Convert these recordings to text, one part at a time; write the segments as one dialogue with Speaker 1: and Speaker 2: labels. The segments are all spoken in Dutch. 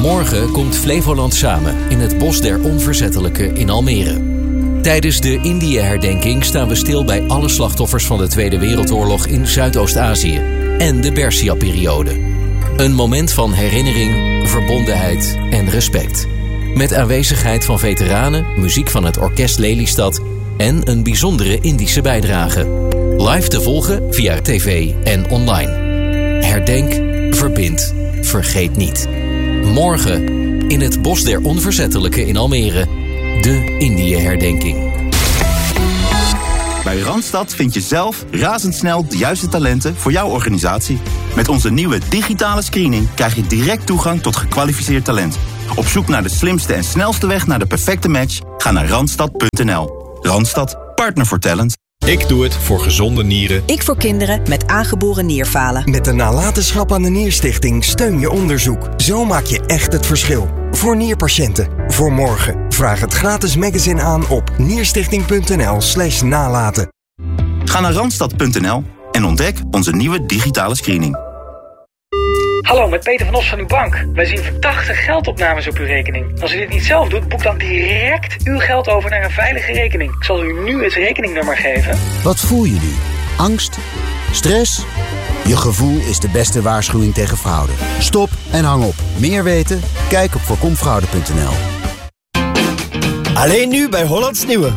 Speaker 1: Morgen komt Flevoland samen in het Bos der Onverzettelijken in Almere. Tijdens de Indië-herdenking staan we stil bij alle slachtoffers van de Tweede Wereldoorlog in Zuidoost-Azië en de Persia-periode. Een moment van herinnering, verbondenheid en respect. Met aanwezigheid van veteranen, muziek van het Orkest Lelystad en een bijzondere Indische bijdrage. Live te volgen via tv en online. Herdenk, verbind, vergeet niet. Morgen in het Bos der Onverzettelijken in Almere. De Indië-herdenking.
Speaker 2: Bij Randstad vind je zelf razendsnel de juiste talenten voor jouw organisatie. Met onze nieuwe digitale screening krijg je direct toegang tot gekwalificeerd talent. Op zoek naar de slimste en snelste weg naar de perfecte match? Ga naar Randstad.nl. Randstad, partner voor talent.
Speaker 3: Ik doe het voor gezonde nieren.
Speaker 4: Ik voor kinderen met aangeboren nierfalen.
Speaker 5: Met de nalatenschap aan de Nierstichting steun je onderzoek. Zo maak je echt het verschil. Voor nierpatiënten. Voor morgen. Vraag het gratis magazine aan op nierstichting.nl/nalaten.
Speaker 2: Ga naar Randstad.nl en ontdek onze nieuwe digitale screening.
Speaker 6: Hallo, met Peter van Os van uw bank. Wij zien verdachte geldopnames op uw rekening. Als u dit niet zelf doet, boek dan direct uw geld over naar een veilige rekening. Ik zal u nu het rekeningnummer geven.
Speaker 7: Wat voel je nu? Angst? Stress? Je gevoel is de beste waarschuwing tegen fraude. Stop en hang op. Meer weten? Kijk op voorkomfraude.nl.
Speaker 8: Alleen nu bij Hollands Nieuwe.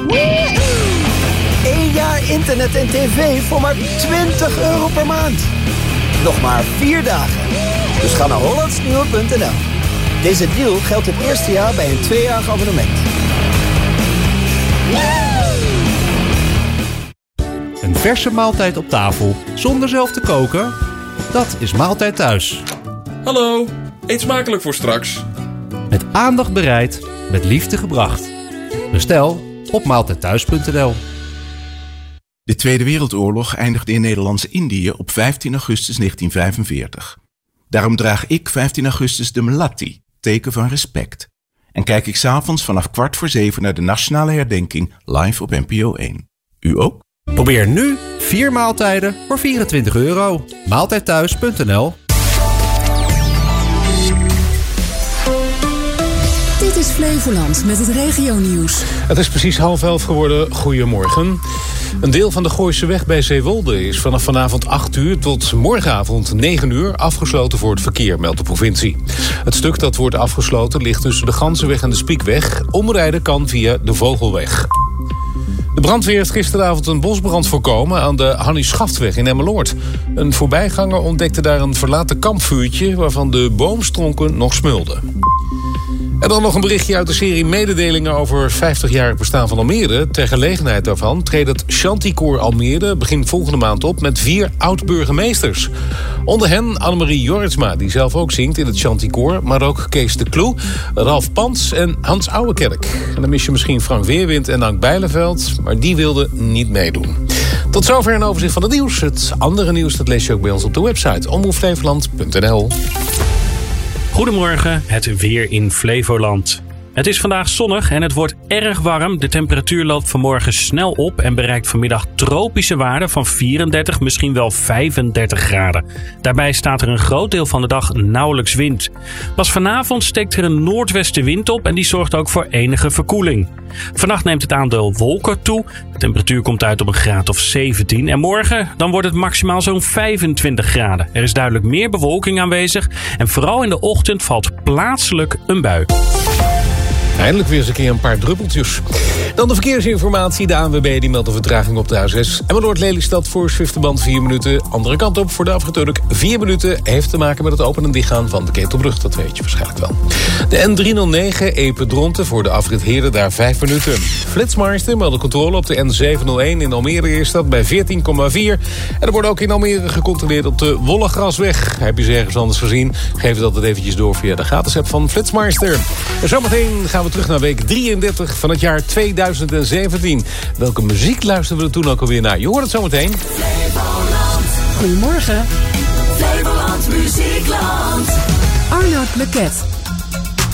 Speaker 8: 1 jaar internet en tv voor maar €20 per maand. Nog maar 4 dagen. Dus ga naar hollandsnieuwe.nl. Deze deal geldt het eerste jaar bij een 2-jarig abonnement.
Speaker 9: Een verse maaltijd op tafel, zonder zelf te koken? Dat is Maaltijd Thuis.
Speaker 10: Hallo, eet smakelijk voor straks.
Speaker 9: Met aandacht bereid, met liefde gebracht. Bestel op maaltijdthuis.nl.
Speaker 11: De Tweede Wereldoorlog eindigde in Nederlands-Indië op 15 augustus 1945. Daarom draag ik 15 augustus de Melatti, teken van respect. En kijk ik 's avonds vanaf 6:15 naar de nationale herdenking live op NPO 1. U ook?
Speaker 9: Probeer nu 4 maaltijden voor €24. Maaltijdthuis.nl.
Speaker 12: Dit is Flevoland met het regionieuws.
Speaker 13: Het is precies 10:30 geworden. Goedemorgen. Een deel van de Gooiseweg bij Zeewolde is vanaf vanavond 8 uur tot morgenavond 9 uur afgesloten voor het verkeer, meldt de provincie. Het stuk dat wordt afgesloten ligt tussen de Ganzenweg en de Spiekweg. Omrijden kan via de Vogelweg. De brandweer heeft gisteravond een bosbrand voorkomen aan de Hannie Schaftweg in Emmeloord. Een voorbijganger ontdekte daar een verlaten kampvuurtje waarvan de boomstronken nog smulden. En dan nog een berichtje uit de serie mededelingen over 50-jarig bestaan van Almere. Ter gelegenheid daarvan treedt het Chanticoor Almere begin volgende maand op met 4 oud-burgemeesters. Onder hen Annemarie Jorritsma, die zelf ook zingt in het Chanticoor, maar ook Kees de Kloe, Ralf Pans en Hans Ouwekerk. En dan mis je misschien Frank Weerwind en Ank Bijleveld, maar die wilden niet meedoen. Tot zover een overzicht van het nieuws. Het andere nieuws dat lees je ook bij ons op de website omroepflevoland.nl.
Speaker 14: Goedemorgen, het weer in Flevoland. Het is vandaag zonnig en het wordt erg warm. De temperatuur loopt vanmorgen snel op en bereikt vanmiddag tropische waarden van 34, misschien wel 35 graden. Daarbij staat er een groot deel van de dag nauwelijks wind. Pas vanavond steekt er een noordwestenwind op en die zorgt ook voor enige verkoeling. Vannacht neemt het aandeel wolken toe. De temperatuur komt uit op een graad of 17. En morgen dan wordt het maximaal zo'n 25 graden. Er is duidelijk meer bewolking aanwezig. En vooral in de ochtend valt plaatselijk een bui.
Speaker 13: Eindelijk weer eens een keer een paar druppeltjes. Dan de verkeersinformatie. De ANWB die meldt de vertraging op de A6. Emmeloord-Lelystad voor Zwifterband 4 minuten. Andere kant op voor de afrit Urk 4 minuten. Heeft te maken met het openen en dichtgaan van de Ketelbrug. Dat weet je waarschijnlijk wel. De N309 Epe-Dronten voor de afrit Heerden daar 5 minuten. Flitsmeister meldt de controle op de N701 in Almere Eerstad bij 14,4. En er wordt ook in Almere gecontroleerd op de Wollegrasweg. Heb je ze ergens anders gezien? Geef dat het eventjes door via de gratis app van Flitsmeister. En zometeen gaan we terug naar week 33 van het jaar 2017. Welke muziek luisteren we er toen ook alweer naar? Je hoort het zometeen.
Speaker 12: Goedemorgen.
Speaker 15: Flevoland Muziekland.
Speaker 12: Arnoud Lequet.